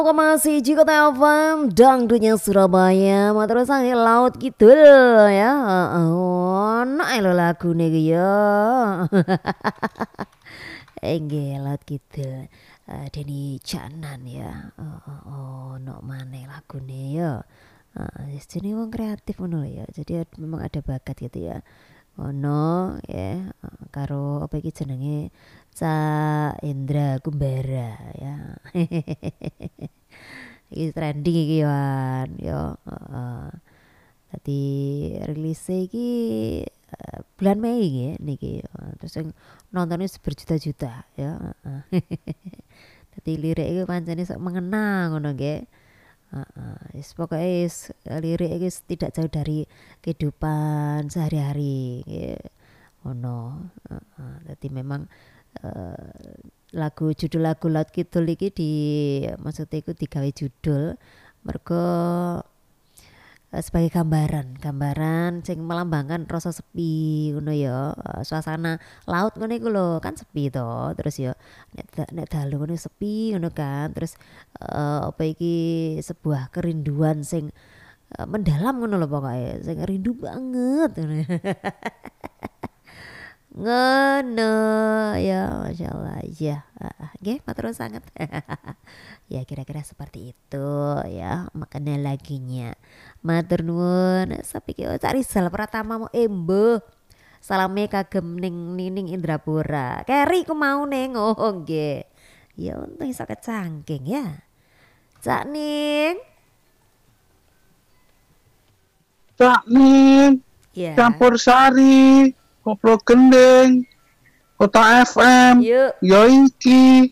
Masih Kota FM dangdunya Surabaya matur sange laut kidul ya. Ono lho lagune iki ya. Nggih laut kidul. Deni Canan ya. Ono maneh lagune ya. Jadi wong kreatif ngono ya. Jadi memang ada bakat gitu ya. Ono ya karo apa iki jenenge Ca Indra Kumbara ya. Iki trending iki Wan yo. Tadi rilis iki bulan Mei iki niki. Terus yang nontonnya berjuta-juta ya. Tadi lirik iki pancene sok mengena ngono nggih. Wis pokoke lirik iki tidak jauh dari kehidupan sehari-hari nggih. Ono. Dadi memang judul lagu Laut Kidul iki maksudnya iku digawe judul mergo sebagai gambaran sing melambangkan rasa sepi ngono ya, suasana laut ngono iku lho kan sepi to, terus ya nek dalu ngono sepi ngono kan, terus apa iki sebuah kerinduan sing mendalam ngono lho pokoke, sing rindu banget ngono. Ngono ya masyaallah ya. Nggih matur sangat. Ya kira-kira seperti itu ya makanya laginya. Matur nuwun sapiki Cak Rizal Pratama mau embuh. Salame kagem ning Nining Indrapura. Keri ku mau ning nggih. Ya untung iso kecangking ya. Cak Ning. Cak Ning. Ya. Campur Sari. Koplo Gendeng, Kota FM, Yuk. yo iki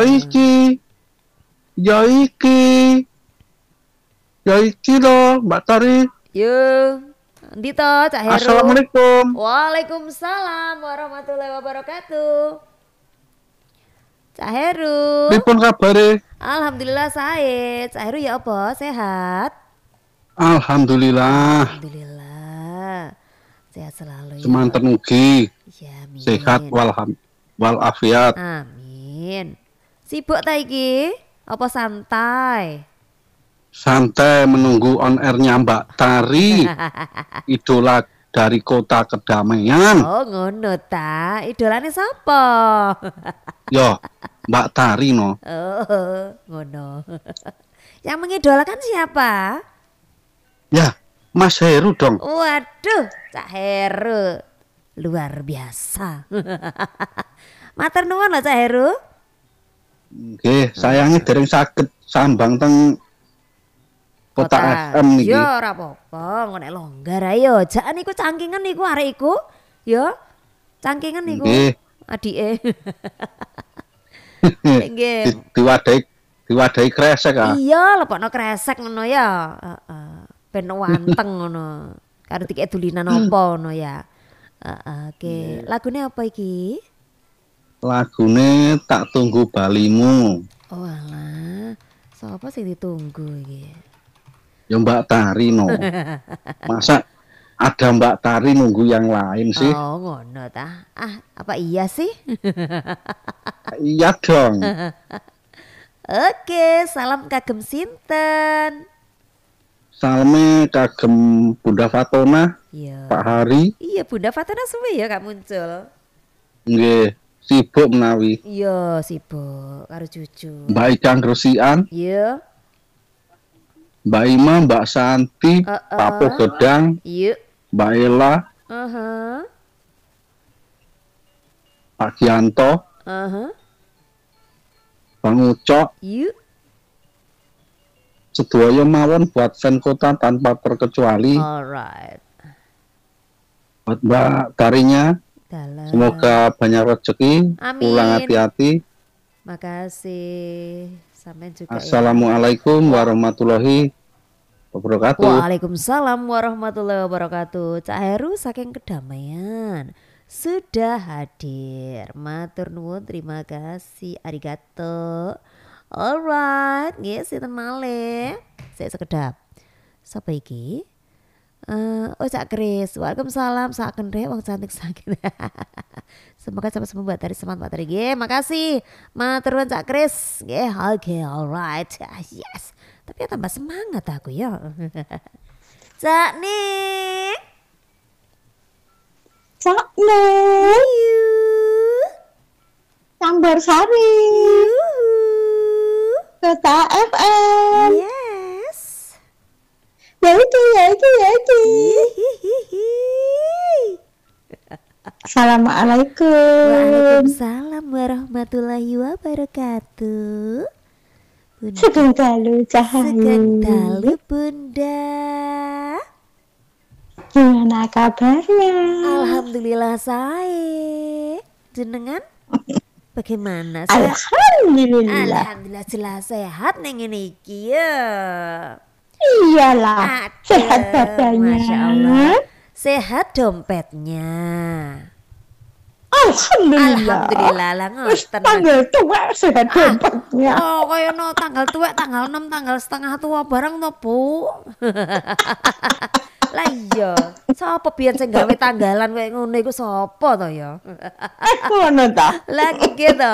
lo Mbak Tari. Yuk. Endi to Cak Heru? Assalamualaikum. Waalaikumsalam warahmatullahi wabarakatuh. Cak Heru. Pripun kabare? Alhamdulillah sae. Cak Heru ya apa? Sehat? Alhamdulillah. Alhamdulillah. Sehat selalu ya. Semanten ugi. Ya, amin. Sehat walafiat. Amin. Sibuk ta iki? Apa santai? Santai menunggu on airnya Mbak Tari. Idola dari kota kedamaian. Oh, ngono ta. Idolane sapa? Yo, Mbak Tari no. Oh, ngono. Yang mengidolakan siapa? Ya, Mas Heru dong. Waduh, Cak Heru. Luar biasa. Matur nuwun lho Cak Heru. Nggih, sayange dereng saged sambang teng Kota FM niki. Ya ora apa-apa, ngono longgar ayo. Jak niku cangkingan niku arek iku. Ya. Cangkingan niku. Nggih. Adike. Nggih. Diwadahi kresek ah. Iya, lepokno kresek ngono ya. Heeh. Ben wanteng ngono. Karo dikek dulinan apa ngono ya. Oke. Lagune apa iki? Lagune Tak Tunggu Balimu. Oh alah. Sapa sing ditunggu iki? Ya Mbak Tari no. Masa ada Mbak Tari nunggu yang lain sih? Oh ngono ta. Apa iya sih? Iya dong. Oke, salam kagem sinten? Salme kagem Bunda Fatona, Iya. Pak Hari. Iya, Bunda Fatona suwe ya gak muncul. Nggih, sibuk menawi. Iya, sibuk karo cucu. Mbak Ikang Gresian, Iya. Mbak Ima, Mbak Santi, Papo Gedang, Iya. Mbak Ella, Pak Gianto, Bang Ucok, Iya. sedoyo mawon buat fan kota tanpa terkecuali. Alright. Buat Mbak Tarinya, Dalam. semoga banyak rezeki, Amin. pulang hati-hati. Makasih. Sampai juga Assalamualaikum warahmatullahi wabarakatuh. Waalaikumsalam warahmatullahi wabarakatuh. Cak Heru saking kedamaian sudah hadir. Matur nuwun, terima kasih, arigato. Alright, nggih sinten malih. Sik sekedap. Sapa iki? Oh Cak Kris, waalaikumsalam. Saken deh wong cantik sakit. Semoga cepat sembuh Mbak Tari, semangat Mbak Tari. Nggih, makasih. Matur nuwun Cak Kris. Nggih, oke, alright. Yes. Tapi ya tambah semangat aku ya. Cak nih. Cakne, Sambar Sari, Kota FM. Yes. Ya itu. Assalamualaikum. Waalaikumsalam warahmatullahi wabarakatuh. Bunda. Sugeng dalu Sugeng Cahayu. dalu Bunda. Gimana kabarnya? Alhamdulillah saya. Jenengan bagaimana? Sehat? Alhamdulillah. Alhamdulillah jelas sehat neng ini iki ya. Iyalah. Aduh, Sehat badannya. Masya Allah. Sehat dompetnya. Alhamdulillah. Alhamdulillah lah Wis ngoten. tanggal tua sehat dompetnya. Oh, kaya no tanggal tua, tanggal 6, tanggal setengah tua barang no, Bu. Lah iya, sapa biyen sing gawe tanggalan koyo ngono iku sapa to ya? Ngono ta. Lagi gitu.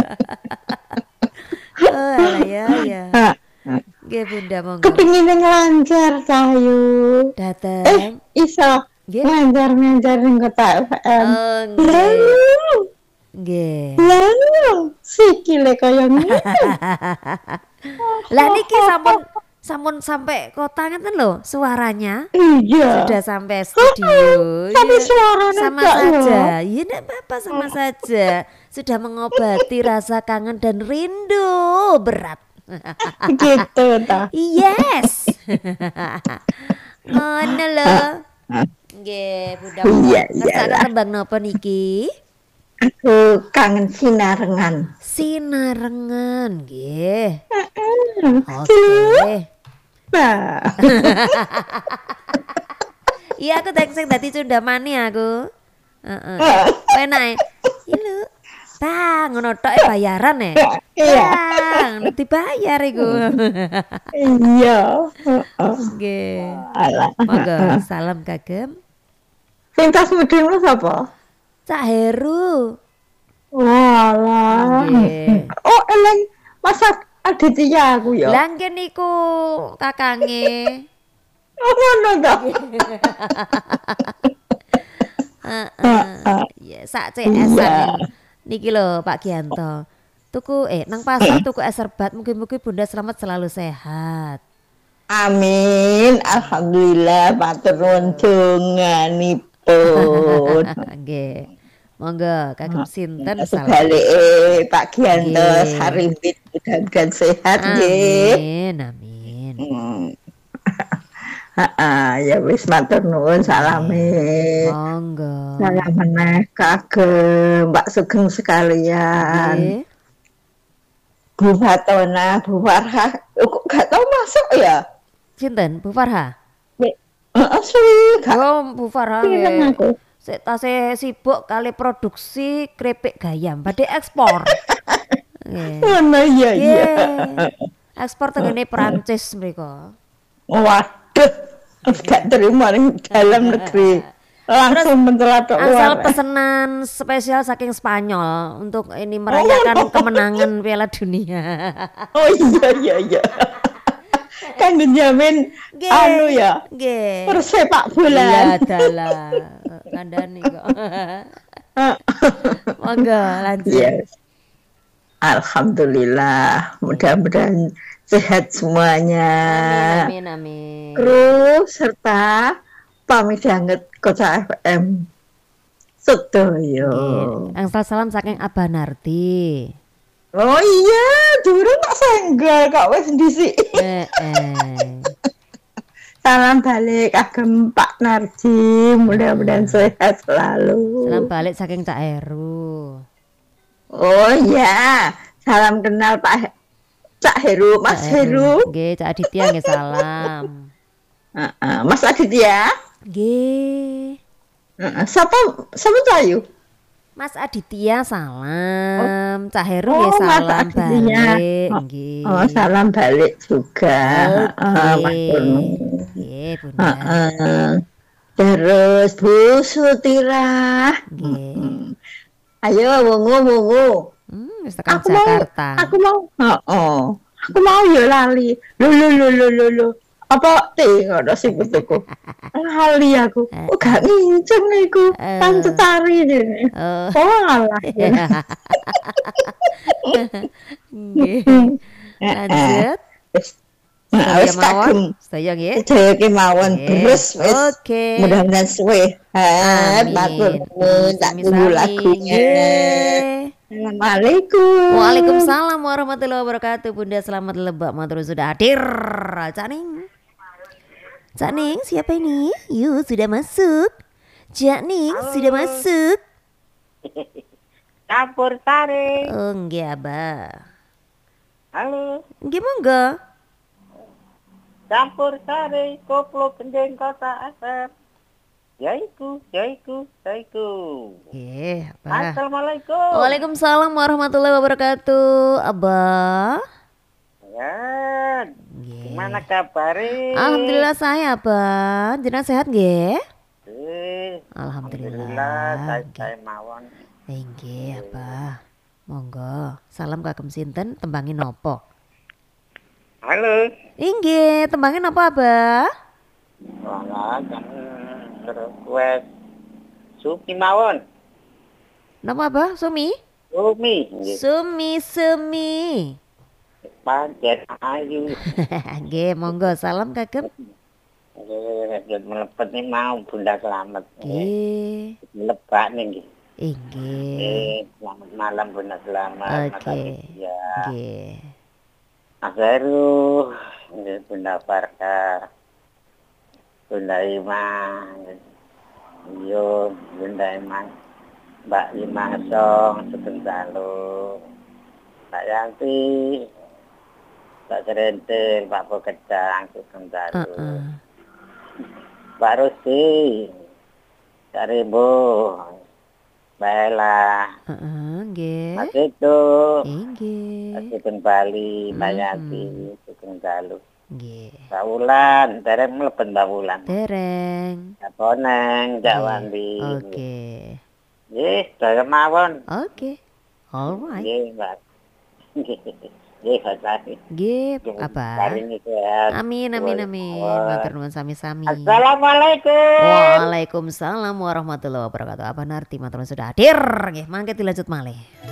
Oh, alah ya. Nggih Bunda monggo. Kepingin lancar Cahayu. Dateng. Iso Nggih. ngajar ning Kota FM. Oh, nggih. Nggih. Lalu sikile kaya ngene. Lah niki sampun sampai kota ngeten lho suaranya. Iya. Sudah sampai studio. Tapi Ya, suaranya sama enggak saja. ya. Ya enggak apa-apa sama saja. Sudah mengobati rasa kangen dan rindu berat. Gitu ta. Yes. Ngono lho. Nggih, Bunda. Iya, Ngersaken iyalah. tembang napa niki? Aku kangen sinarengan. Sinarengan, nggih. Nah, Oke. Nah, Iya aku sing dadi cundamani aku. Heeh. Enak. Iya lho. Bang, ngono tok bayaran ya. iya. Bang, dibayar iku. Iya. Nggih. Alah. Monggo, salam kagem. Sing tas mudhun sapa? Cak Heru. Walah. Nggih. Oh, eleng masa Aditya aku ya. Lah nggih niku kakange. Oh, ngono ta. Heeh. Ya sak CS-an niki lho Pak Gianto. Tuku nang pasar tuku es serbat, mugi-mugi Bunda selamat selalu sehat. Amin. Alhamdulillah matur nuwun donganipun. Nggih. Monggo kagem sinten salam. Sebalike Pak Gianto Nggih. Sarimbit mudah-mudahan sehat nggih. Amin. Ya wis matur nuwun salame. Monggo. Salam meneh kagem Mbak Sugeng sekalian. Nggih. Bu Fatona, Bu Farha, kok gak tau masuk ya? Sinten Bu Farha? Asli gak Oh, Bu Farha pinten nggih. aku. Sik tasih sibuk kali produksi krepek gayam, badhe ekspor. Nggih. Ngono iya iya. Nggih. Ekspor tengene Perancis mriko. Waduh, gak terima ning dalam negeri. Langsung mencelatuk Asal luar. pesanan spesial saking Spanyol untuk ini merayakan kemenangan Piala Dunia. Oh iya. Kan menjamin Nggih. anu ya, Nggih. persepak Iya bola. dalah. Kandhani kok. Monggo lanjut. Yes. Alhamdulillah, mudah-mudahan sehat semuanya. Amin. Kru serta pamidhanget Kota FM Sedoyo. Angsal salam saking Abah Narti. Oh iya, durung tak senggol kok wis dhisik. Salam balik kagem Pak Narji, mudah-mudahan sehat selalu. Salam balik saking Cak Heru. Oh iya, salam kenal Cak Heru, Mas Heru. Nggih, Cak Aditya nggih salam. Mas Aditya. Nggih. Siapa Cahayu? Mas Aditya salam, Cak Heru nggih Mas salam Aditya. balik. Nggih. Oh, salam balik juga. Oke. Mas Purno. Nggih. Nggih, Bunda. Heeh. Terus Bu Sutirah. Nggih. Ayo wungu. Wis tekan Aku mau, Jakarta. Aku mau ya lali. Lho. Apa ngono sing putuku. Lali aku. Kok gak nginceng iku. Tante tari dene. Oh. Oh alah. Nggih. Lanjut. Wis kagem. Sedaya nggih. Sedaya kemawon Nggih. terus wis. Oke. Mudah-mudahan suwe. Matur nuwun tak tunggu lagunya. Nggih. Assalamualaikum. Waalaikumsalam warahmatullahi wabarakatuh. Bunda selamat lebak matur sudah hadir. Cak Ning, siapa ini? Yuk sudah masuk. Cak Ning sudah masuk. Campur sari. Oh nggih Abah. Halo, Nggih monggo. campur sari koplo kendeng kota FM. Yaiku. Nggih, Abah. Assalamualaikum. Waalaikumsalam warahmatullahi wabarakatuh. Abah. Ya, Nggih. gimana kabarnya? Alhamdulillah saya Abah. Jenengan sehat nggih? Alhamdulillah, Alhamdulillah. saya mawon. Nggih, Abah. Monggo. Salam kagem sinten tembangin nopo? Halo. Inggih, tembangin apa Abah? Wala kan request Suki mawon. Napa Abah? Sumi? Sumi. Sumi. Pancet ayu. Nggih, monggo salam kagem. Nggih, melepet nih mau Bunda Selamat. Nggih. Melebak nih nggih. Nggih. Selamat malam Bunda Selamat. Oke. Ya. Nggih. Mas Heru, Bunda Farka, Bunda Ima, yo Bunda Ima, Mbak Ima Song, Sugeng Dalu, Mbak Yanti, Mbak Serente, Pak Pokecang, Sugeng Dalu, Mbak Rusti, Kak Ribu, Mbak Ella, Nggih. Mas Itu, Nggih. Sugeng Bali, Mbak Yanti, Sugeng Dalu. Nggih. Mbak Wulan, dereng mleben Mbak Wulan. Dereng. Poneng, Jak Wandi. Oke. Nggih, saya mawon. Oke. Alright. Nggih, Mbak. Nggih, kasih. Nggih, apa? Paringi sehat. Amin. Matur nuwun sami-sami. Assalamualaikum. Waalaikumsalam warahmatullahi wabarakatuh. Abah Narti matur nuwun sudah hadir. Nggih, mangke dilanjut malih.